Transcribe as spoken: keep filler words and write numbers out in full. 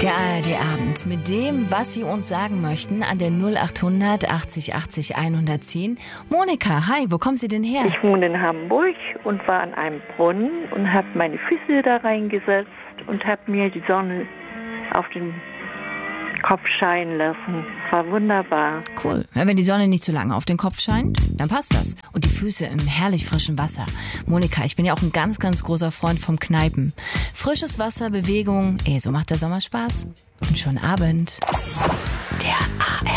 Der A R D-Abend mit dem, was Sie uns sagen möchten, an der null acht hundert achtzig achtzig hundertzehn. Monika, hi, wo kommen Sie denn her? Ich wohne in Hamburg und war an einem Brunnen und habe meine Füße da reingesetzt und habe mir die Sonne auf den Kopf scheinen lassen. Es war wunderbar. Cool. Ja, wenn die Sonne nicht zu lange auf den Kopf scheint, dann passt das. Und die Füße im herrlich frischen Wasser. Monika, ich bin ja auch ein ganz, ganz großer Freund vom Kneipen. Frisches Wasser, Bewegung, ey, so macht der Sommer Spaß. Und schon Abend. Der A R